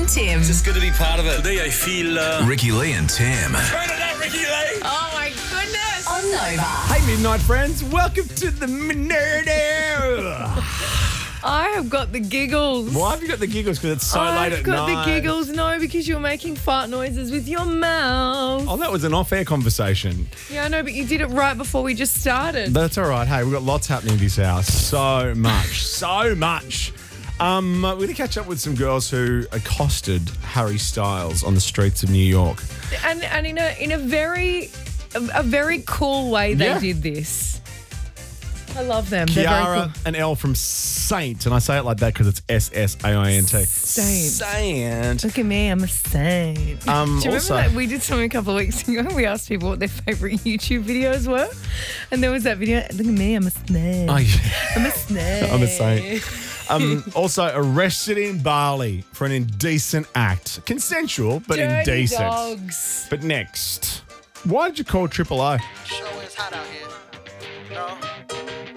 and Tim. Just good to be part of it. Today I feel... Ricky Lee and Tim. Turn it up, Ricky Lee! Oh my goodness. On Nova. Hey, Midnight friends. Welcome to the Midnight Hour. I have got the giggles. Why have you got the giggles? Because it's so late at I've got night. the giggles. No, because you're making fart noises with your mouth. Oh, that was an off-air conversation. Yeah, I know, but you did it right before we just started. That's all right. Hey, we've got lots happening in this house. So much. So much. We're going to catch up with some girls who accosted Harry Styles on the streets of New York. And in a very cool way they Yeah. did this. I love them. They're very Kiara cool. and Elle from Saint. And I say it like that because it's SSAINT. Saint. Saint. Look at me, I'm a saint. Do you remember also- that we did something a couple of weeks ago? We asked people what their favourite YouTube videos were. And there was that video, look at me, I'm a snake. Oh, yeah. I'm a snake. I'm a saint. Also arrested in Bali for an indecent act. Consensual, but Dirty indecent. dogs. But next, why did you call Triple O? Sure is hot out here. No.